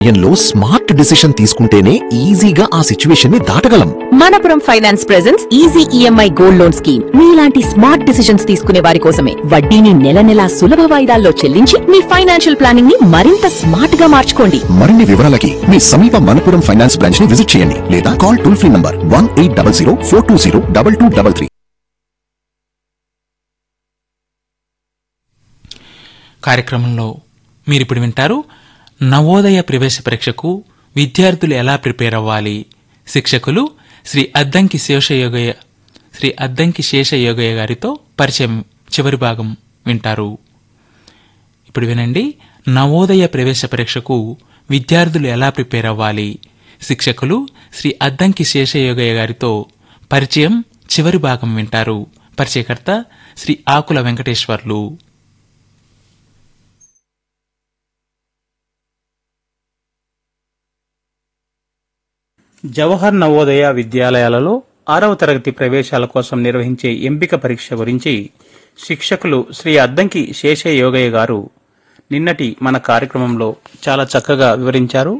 లో smart decision తీసుకుంటేనే ఈజీగా ఆ సిచ్యువేషన్ ని దాటగలం. Manappuram finance presents easy EMI gold loan scheme. మీలాంటి స్మార్ట్ డిసిషన్స్ తీసుకునే వారి కోసమే. వడ్డీని నెల నెలా సులభ వాయిదాల్లో చెల్లించి మీ ఫైనాన్షియల్ ప్లానింగ్ ని మరింత స్మార్ట్ గా మార్చుకోండి. మరిన్ని వివరాలకి మీ సమీప మనపురం ఫైనాన్స్ బ్రాంచ్ ని విజిట్ చేయండి లేదా కాల్ టోల్ ఫ్రీ నంబర్ 1800 420 2233. కార్యక్రమంలో మీరిప్పుడు వింటారు నవోదయ ప్రవేశ పరీక్షకు విద్యార్థులు ఎలా ప్రిపేర్ అవ్వాలి. శిక్షకులు శ్రీ అద్దంకి శేషయోగయ్య గారితో పరిచయం చివరి భాగం వింటారు. ఇప్పుడు వినండి. నవోదయ ప్రవేశ పరీక్షకు విద్యార్థులు ఎలా ప్రిపేర్ అవ్వాలి. శిక్షకులు శ్రీ అద్దంకి శేషయోగయ్య గారితో పరిచయం చివరి భాగం వింటారు. పరిచయకర్త శ్రీ ఆకుల వెంకటేశ్వర్లు. జవహర్ నవోదయ విద్యాలయాలలో 6వ తరగతి ప్రవేశాల కోసం నిర్వహించే ఎంపిక పరీక్ష గురించి శిక్షకులు శ్రీ అద్దంకి శేషయోగయ్య గారు నిన్నటి మన కార్యక్రమంలో చాలా చక్కగా వివరించారు.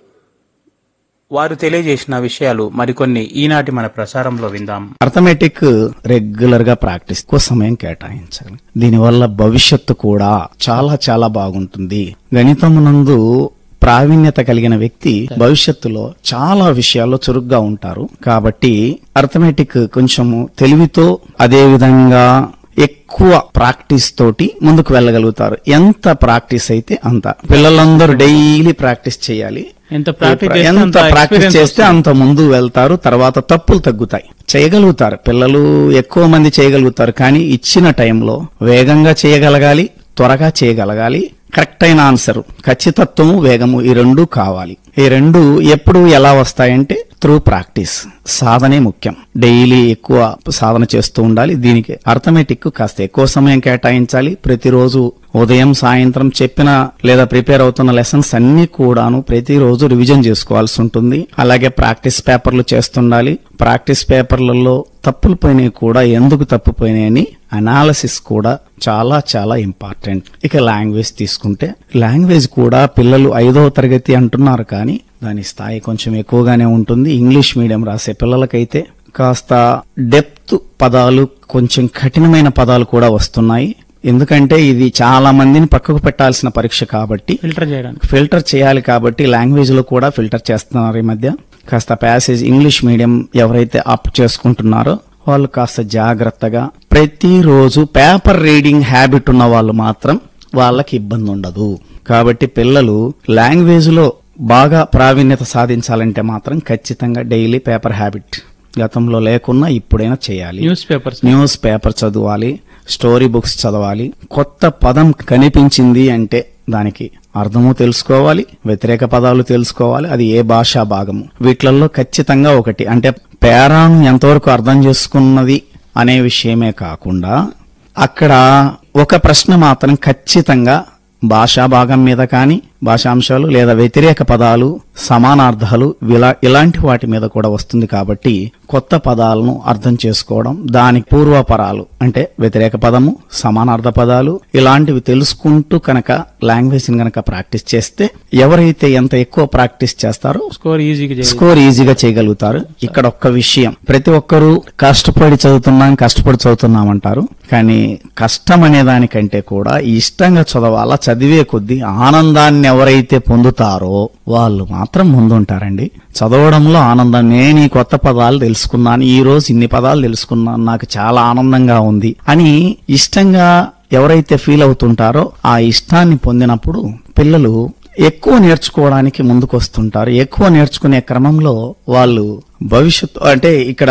వారు తెలియజేసిన విషయాలు మరికొన్ని ఈనాటి మన ప్రసారంలో విందాం. అర్థమెటిక్ రెగ్యులర్ గా ప్రాక్టీస్ కు సమయం కేటాయించాలి. దీనివల్ల భవిష్యత్తు కూడా చాలా చాలా బాగుంటుంది. గణితమునందు ప్రావీణ్యత కలిగిన వ్యక్తి భవిష్యత్తులో చాలా విషయాల్లో చురుగ్గా ఉంటారు. కాబట్టి అర్థమెటిక్ కొంచెము తెలివితో అదే విధంగా ఎక్కువ ప్రాక్టీస్ తోటి ముందుకు వెళ్ళగలుగుతారు. ఎంత ప్రాక్టీస్ అయితే అంత. పిల్లలందరూ డైలీ ప్రాక్టీస్ చేయాలి. ఎంత ప్రాక్టీస్ చేస్తే అంత ముందు వెళ్తారు. తర్వాత తప్పులు తగ్గుతాయి. చేయగలుగుతారు పిల్లలు, ఎక్కువ మంది చేయగలుగుతారు. కానీ ఇచ్చిన టైంలో వేగంగా చేయగలగాలి, త్వరగా చేయగలగాలి. కరెక్ట్ అయిన ఆన్సర్, ఖచ్చితత్వము, వేగము, ఈ రెండు కావాలి. ఈ రెండు ఎప్పుడు ఎలా వస్తాయంటే త్రూ ప్రాక్టీస్. సాధనే ముఖ్యం. డైలీ ఎక్కువ సాధన చేస్తూ ఉండాలి. దీనికి అర్థమెటిక్ కాస్త ఎక్కువ సమయం కేటాయించాలి. ప్రతిరోజు ఉదయం సాయంత్రం చెప్పిన లేదా ప్రిపేర్ అవుతున్న లెసన్స్ అన్ని కూడాను ప్రతిరోజు రివిజన్ చేసుకోవాల్సి ఉంటుంది. అలాగే ప్రాక్టీస్ పేపర్లు చేస్తుండాలి. ప్రాక్టీస్ పేపర్లలో తప్పులు పోయినాయి కూడా ఎందుకు తప్పుపోయినాయని అనాలిసిస్ కూడా చాలా చాలా ఇంపార్టెంట్. ఇక లాంగ్వేజ్ తీసుకుంటే లాంగ్వేజ్ కూడా పిల్లలు 5వ తరగతి అంటున్నారు కానీ దాని స్థాయి కొంచెం ఎక్కువగానే ఉంటుంది. ఇంగ్లీష్ మీడియం రాసే పిల్లలకైతే కాస్త డెప్త్ పదాలు, కొంచెం కఠినమైన పదాలు కూడా వస్తున్నాయి. ఎందుకంటే ఇది చాలా మందిని పక్కకు పెట్టాల్సిన పరీక్ష కాబట్టి ఫిల్టర్ చేయాలి. కాబట్టి లాంగ్వేజ్ లో కూడా ఫిల్టర్ చేస్తున్నారు ఈ మధ్య. కాస్త ప్యాసేజ్ ఇంగ్లీష్ మీడియం ఎవరైతే అప్ చేసుకుంటున్నారో వాళ్ళు కాస్త జాగ్రత్తగా ప్రతిరోజు పేపర్ రీడింగ్ హ్యాబిట్ ఉన్న వాళ్ళు మాత్రం వాళ్ళకి ఇబ్బంది ఉండదు. కాబట్టి పిల్లలు లాంగ్వేజ్ లో బాగా ప్రావీణ్యత సాధించాలంటే మాత్రం ఖచ్చితంగా డైలీ పేపర్ హ్యాబిట్ గతంలో లేకున్నా ఇప్పుడైనా చేయాలి. న్యూస్ పేపర్ చదవాలి, స్టోరీ బుక్స్ చదవాలి. కొత్త పదం కనిపించింది అంటే దానికి అర్థము తెలుసుకోవాలి, వ్యతిరేక పదాలు తెలుసుకోవాలి. అది ఏ భాషా భాగము. వీటిలలో ఖచ్చితంగా ఒకటి అంటే పేరాను ఎంతవరకు అర్థం చేసుకున్నది అనే విషయమే కాకుండా అక్కడ ఒక ప్రశ్న మాత్రం ఖచ్చితంగా భాషా భాగం మీద కానీ భాషాంశాలు లేదా వ్యతిరేక పదాలు, సమానార్థాలు ఇలాంటి వాటి మీద కూడా వస్తుంది. కాబట్టి కొత్త పదాలను అర్థం చేసుకోవడం, దానికి పూర్వపరాలు అంటే వ్యతిరేక పదము, సమానార్థ పదాలు ఇలాంటివి తెలుసుకుంటూ కనుక లాంగ్వేజ్ ని కనుక ప్రాక్టీస్ చేస్తే ఎవరైతే ఎంత ఎక్కువ ప్రాక్టీస్ చేస్తారో స్కోర్ ఈజీగా చేయగలుగుతారు. ఇక్కడ ఒక్క విషయం, ప్రతి ఒక్కరూ కష్టపడి చదువుతున్నామంటారు. కానీ కష్టం అనే దానికంటే కూడా ఇష్టంగా చదవాలా. చదివే కొద్దీ ఆనందాన్ని ఎవరైతే పొందుతారో వాళ్ళు మాత్రం ముందుంటారండి. చదవడంలో ఆనందం. నేను ఈ కొత్త పదాలు తెలుసుకున్నాను, ఈ రోజు ఇన్ని పదాలు తెలుసుకున్నాను, నాకు చాలా ఆనందంగా ఉంది అని ఇష్టంగా ఎవరైతే ఫీల్ అవుతుంటారో ఆ ఇష్టాన్ని పొందినప్పుడు పిల్లలు ఎక్కువ నేర్చుకోవడానికి ముందుకు వస్తుంటారు. ఎక్కువ నేర్చుకునే క్రమంలో వాళ్ళు భవిష్యత్తు అంటే ఇక్కడ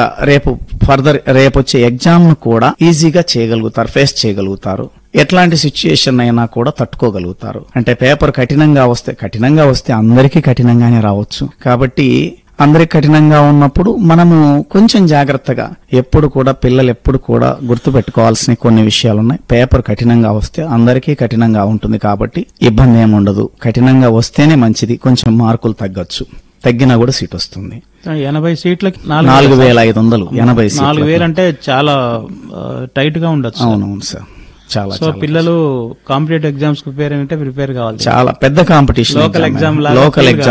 రేపు వచ్చే ఎగ్జామ్ ను కూడా ఈజీగా చేయగలుగుతారు, ఫేస్ చేయగలుగుతారు. ఎట్లాంటి సిచ్యుయేషన్ అయినా కూడా తట్టుకోగలుగుతారు. అంటే పేపర్ కఠినంగా వస్తే అందరికీ కఠినంగానే రావచ్చు. కాబట్టి అందరికి కఠినంగా ఉన్నప్పుడు మనము కొంచెం జాగ్రత్తగా పిల్లలు ఎప్పుడు కూడా గుర్తు పెట్టుకోవాల్సిన కొన్ని విషయాలున్నాయి. పేపర్ కఠినంగా వస్తే అందరికీ కఠినంగా ఉంటుంది కాబట్టి ఇబ్బంది ఏముండదు. కఠినంగా వస్తేనే మంచిది. కొంచెం మార్కులు తగ్గినా కూడా సీట్ వస్తుంది. 80 సీట్లకి 4500 80 4,000 అంటే చాలా టైట్ గా ఉండొచ్చు. అవునవును సార్. చాలా సో పిల్లలు కాంపిటేటివ్ ఎగ్జామ్స్ ప్రిపేర్ అంటే ప్రిపేర్ కావాలి. చాలా పెద్ద కాంపిటీషన్ లోకల్ ఎగ్జామ్ లోకల్